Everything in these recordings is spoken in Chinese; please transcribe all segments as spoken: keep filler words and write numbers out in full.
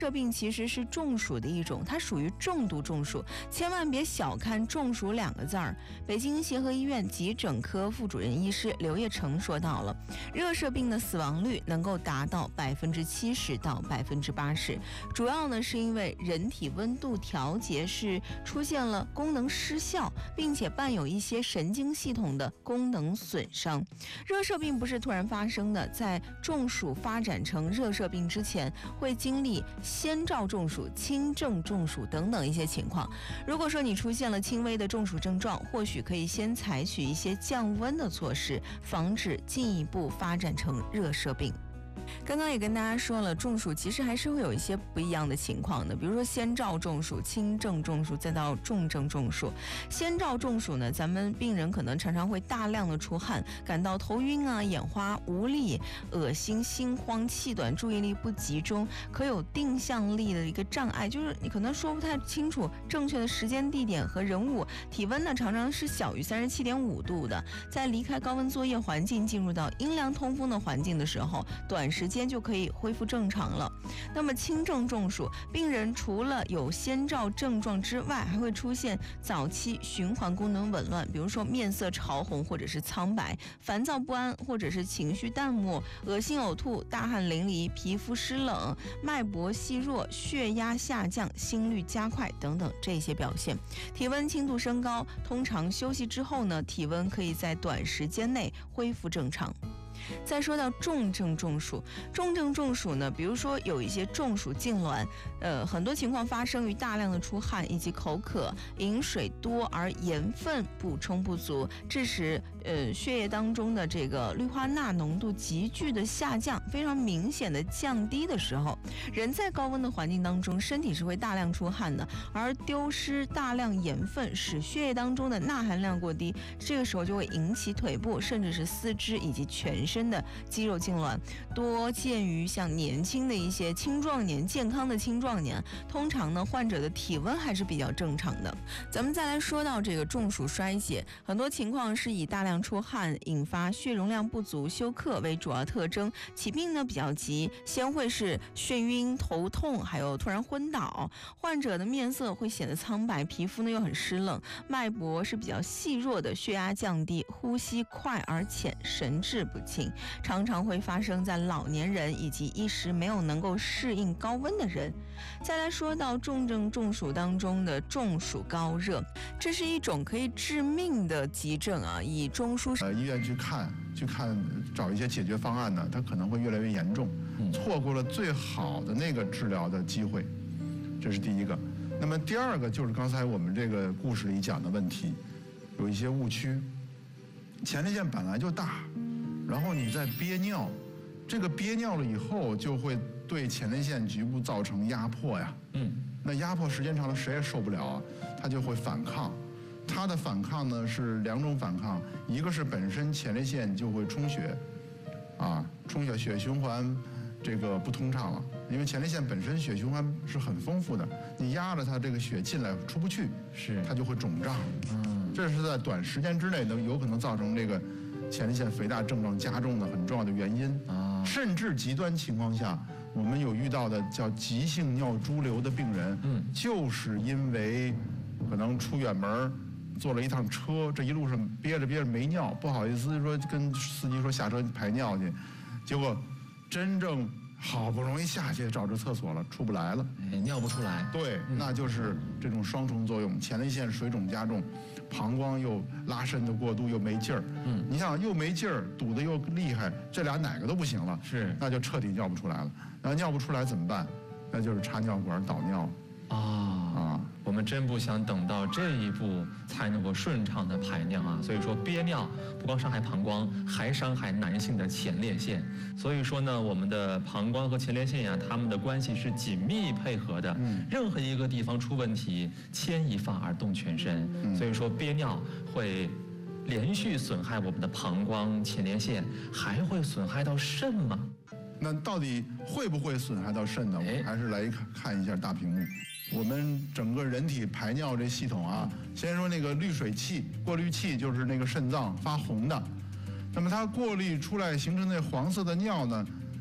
热病其实是中暑的一种，它属于重度中暑，千万别小看中暑两个字儿。北京协和医院急诊科副主任医师刘业成说到了，热射病的死亡率能够达到百分之七十到百分之八十，主要呢是因为人体温度调节是出现了功能失效，并且伴有一些神经系统的功能损伤。热射病不是突然发生的，在中暑发展成热射病之前，会经历先兆中暑、轻症中暑等等一些情况。如果说你出现了轻微的中暑症状，或许可以先采取一些降温的措施，防止进一步发展成热射病。刚刚也跟大家说了，中暑其实还是会有一些不一样的情况的，比如说先兆中暑、轻症中暑，再到重症中暑。先兆中暑呢，咱们病人可能常常会大量的出汗，感到头晕啊、眼花、无力、恶心、心慌、气短、注意力不集中，可有定向力的一个障碍，就是你可能说不太清楚正确的时间、地点和人物。体温呢，常常是小于三十七点五度的，在离开高温作业环境，进入到阴凉通风的环境的时候，短时间就可以恢复正常了。那么轻症中暑，病人除了有先兆症状之外，还会出现早期循环功能紊乱，比如说面色潮红或者是苍白、烦躁不安或者是情绪淡漠、恶心呕吐、大汗淋漓、皮肤湿冷、脉搏细弱、血压下降、心率加快等等这些表现。体温轻度升高，通常休息之后呢，体温可以在短时间内恢复正常。再说到重症中暑，重症中暑呢，比如说有一些中暑痉挛，呃，很多情况发生于大量的出汗以及口渴、饮水多而盐分补充不足，致使呃血液当中的这个氯化钠浓度急剧的下降，非常明显的降低的时候，人在高温的环境当中，身体是会大量出汗的，而丢失大量盐分，使血液当中的钠含量过低，这个时候就会引起腿部甚至是四肢以及全身的肌肉痉挛，多见于像年轻的一些青壮年，健康的青壮年，通常呢患者的体温还是比较正常的。咱们再来说到这个中暑衰竭，很多情况是以大量出汗引发血容量不足、休克为主要特征，起病呢比较急，先会是眩晕、头痛，还有突然昏倒，患者的面色会显得苍白，皮肤呢又很湿冷，脉搏是比较细弱的，血压降低，呼吸快而浅，神志不清，常常会发生在老年人以及一时没有能够适应高温的人。再来说到重症中暑当中的中暑高热，这是一种可以致命的急症啊，以中枢呃医院去看去看找一些解决方案呢，它可能会越来越严重，错过了最好的那个治疗的机会，这是第一个。那么第二个就是刚才我们这个故事里讲的问题，有一些误区，前列腺本来就大，然后你再憋尿，这个憋尿了以后就会对前列腺局部造成压迫呀。嗯，那压迫时间长了谁也受不了啊，它就会反抗。它的反抗呢是两种反抗，一个是本身前列腺就会充血，啊，充血血循环这个不通畅了，因为前列腺本身血循环是很丰富的，你压着它这个血进来出不去，是它就会肿胀。嗯，这是在短时间之内能有可能造成这个前列腺肥大症状加重的很重要的原因啊，甚至极端情况下，我们有遇到的叫急性尿潴留的病人，嗯，就是因为可能出远门，坐了一趟车，这一路上憋着憋着没尿，不好意思说跟司机说下车排尿去，结果真正好不容易下去找着厕所了，出不来了， 哎，尿不出来。 对，嗯、那就是这种双重作用，前列腺水肿加重，膀胱又拉伸的过度又没劲儿。嗯，你想又没劲儿，堵得又厉害，这俩哪个都不行了，是，那就彻底尿不出来了。那尿不出来怎么办？那就是插尿管导尿。 啊啊！我们真不想等到这一步才能够顺畅的排尿啊！所以说憋尿不光伤害膀胱，还伤害男性的前列腺。所以说呢，我们的膀胱和前列腺呀、啊，它们的关系是紧密配合的。嗯，任何一个地方出问题，牵一发而动全身。嗯，所以说憋尿会连续损害我们的膀胱、前列腺，还会损害到肾吗？ 那到底会不会损害到肾呢？我们还是来看看一下大屏幕。我们整个人体排尿这系统啊，先说那个滤水器、过滤器，就是那个肾脏发红的，那么它过滤出来形成那黄色的尿呢，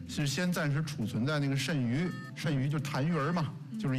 是先暂时储存在那个肾盂，肾盂就是痰盂儿嘛。